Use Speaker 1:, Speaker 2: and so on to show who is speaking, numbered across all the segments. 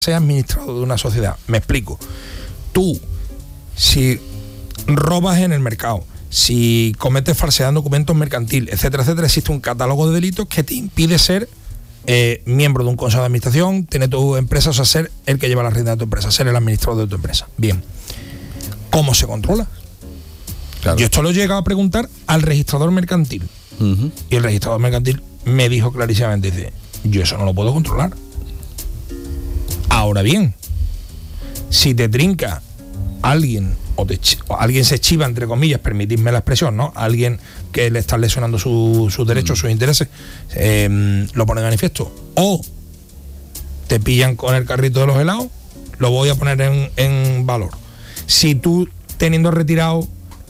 Speaker 1: ser administrador de una sociedad. Me explico. Tú, si robas en el mercado, si cometes falsedad en documentos mercantiles, etcétera, etcétera, existe un catálogo de delitos que te impide ser miembro de un consejo de administración, tener tu empresa, o sea, ser el que lleva la rienda de tu empresa, ser el administrador de tu empresa. Bien. ¿Cómo se controla? Claro. Yo esto lo he llegado a preguntar al registrador mercantil. Uh-huh. Y el registrador mercantil me dijo clarísimamente, dice, yo eso no lo puedo controlar. Ahora bien, si te trinca alguien o alguien se chiva, entre comillas, permitidme la expresión, ¿no? Alguien que le está lesionando sus derechos, sus intereses, lo pone de manifiesto. O te pillan con el carrito de los helados, lo voy a poner en valor. Si tú, teniendo retirado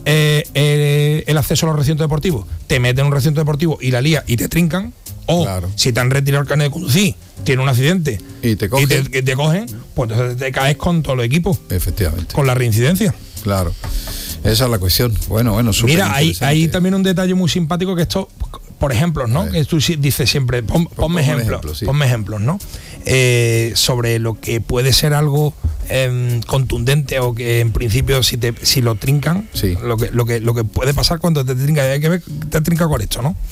Speaker 1: el acceso a los recintos deportivos, te meten en un recinto deportivo y la lía y te trincan, o claro, si te han retirado el carnet de conducir, tiene un accidente y te cogen, pues entonces te caes con todos los equipos. Efectivamente. Con la reincidencia. Claro. Esa es la cuestión. Bueno, mira, hay también un detalle muy simpático que esto, por ejemplo, ¿no? Que tú dices siempre, ponme ejemplos, sí. Ponme ejemplos, ¿no? Sobre lo que puede ser algo contundente o que en principio si lo trincan, sí, lo que puede pasar cuando te trincan, hay que ver, te trinca con esto, ¿no?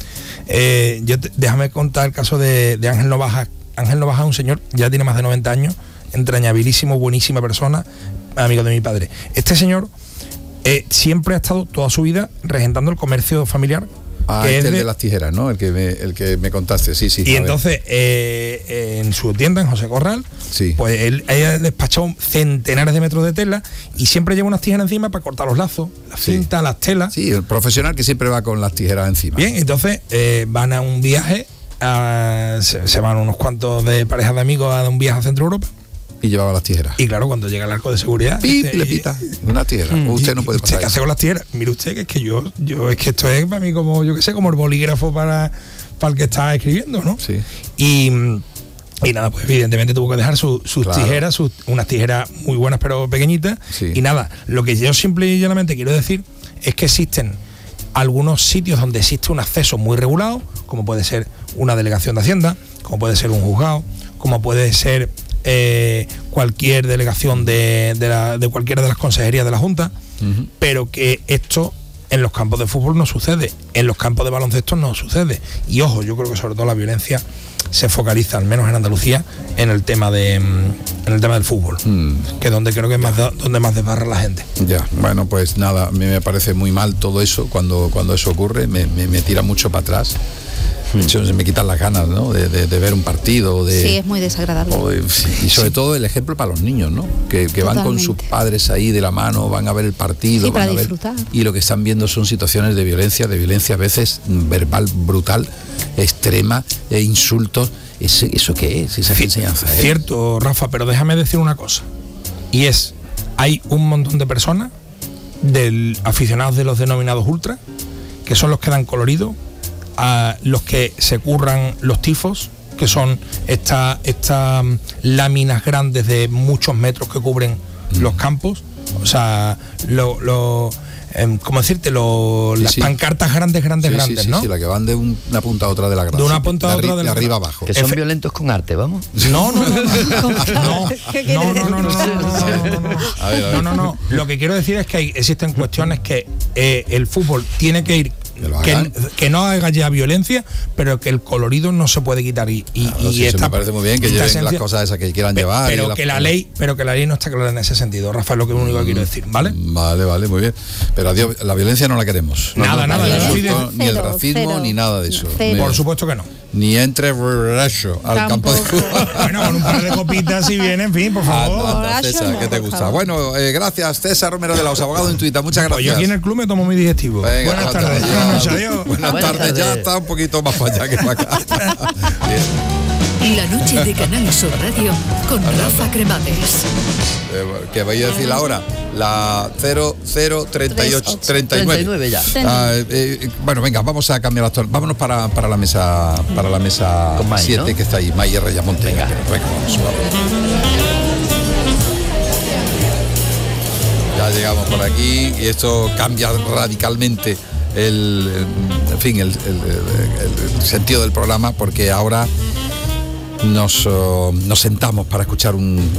Speaker 1: Déjame contar el caso de Ángel Novaja. Ángel Novaja es un señor, ya tiene más de 90 años, entrañabilísimo, buenísima persona, amigo de mi padre. Este señor siempre ha estado toda su vida regentando el comercio familiar. Que es el de las tijeras, ¿no? El que me contaste, sí. Y entonces, en su tienda, en José Corral, sí, pues él ha despachado centenares de metros de tela y siempre lleva unas tijeras encima para cortar los lazos, las cintas, las telas. Sí, el profesional que siempre va con las tijeras encima. Bien, entonces van a un viaje, se van unos cuantos de parejas de amigos a un viaje a Centro Europa. Y llevaba las tijeras. Y claro, cuando llega el arco de seguridad, le pita una tijera. Usted no puede pasar. ¿Qué hace con las tijeras? Mire usted, que es que yo es que esto es para mí como, yo qué sé, como el bolígrafo para el que está escribiendo, ¿no? Sí. Y nada, pues evidentemente tuvo que dejar sus claro, tijeras, unas tijeras muy buenas pero pequeñitas. Sí. Y nada, lo que yo simple y llanamente quiero decir es que existen algunos sitios donde existe un acceso muy regulado, como puede ser una delegación de Hacienda, como puede ser un juzgado, como puede ser cualquier delegación de cualquiera de las consejerías de la Junta, uh-huh, pero que esto en los campos de fútbol no sucede, en los campos de baloncesto no sucede. Y ojo, yo creo que sobre todo la violencia se focaliza, al menos en Andalucía, en el tema del fútbol, que es donde creo que es más donde más desbarra la gente. Ya, bueno, pues nada, a mí me parece muy mal todo eso, cuando eso ocurre, me tira mucho para atrás. Se me quitan las ganas, ¿no? de ver un partido. Sí, es muy desagradable. Y sobre todo el ejemplo para los niños, ¿no? Que van con sus padres ahí de la mano, van a ver el partido. Sí, para disfrutar. Y lo que están viendo son situaciones de violencia a veces verbal, brutal, extrema, insultos. ¿Eso qué es? Esa enseñanza. Cierto, Rafa, pero déjame decir una cosa. Y hay un montón de personas, aficionados de los denominados ultras, que son los que dan colorido, a los que se curran los tifos, que son estas láminas grandes de muchos metros que cubren los campos, o sea, ¿cómo decirte? Las pancartas grandes, ¿no? Sí, la que van de una punta a otra de la grada. De una punta a otra de arriba abajo. Que son violentos con arte, vamos. No. Lo que quiero decir es que existen cuestiones que el fútbol tiene que ir, que no haga ya violencia, pero que el colorido no se puede quitar y eso me parece muy bien que lleven las cosas esas que quieran llevar, pero que la ley no está clara en ese sentido, Rafa, es lo único que quiero decir, ¿vale? Vale, muy bien, pero adiós, la violencia no la queremos, nada, ni el racismo, ni nada de eso, por supuesto que no, ni entre al campo de fútbol. Bueno, con un par de copitas si viene, en fin, por favor. César, ¿qué te gusta? Bueno, gracias César Romero de Laos, abogado Intuita, muchas gracias. Yo aquí en el club me tomo mi digestivo. Venga, buenas tardes. Buenas tardes, ya está un poquito más para allá que para acá.
Speaker 2: La noche de Canal Sur Radio con Rafa Cremades.
Speaker 3: ¿Qué vais a decir ahora? La 003839 ya. Bueno, venga, vamos a cambiar la torna. Vámonos para la mesa 7, ¿no? Que está ahí, Mayer Reyamonte. Venga, vamos. Ya llegamos por aquí y esto cambia radicalmente el sentido del programa, porque ahora nos sentamos para escuchar un